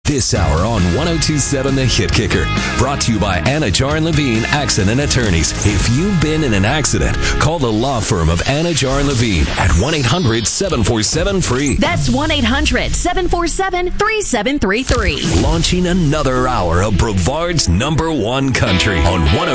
This hour on 1027 The Hit Kicker. Brought to you by Anajar and Levine Accident Attorneys. If you've been in an accident, call the law firm of Anajar and Levine at 1-800-747-FREE. That's 1-800-747-3733. Launching another hour of Brevard's #1 country on 1027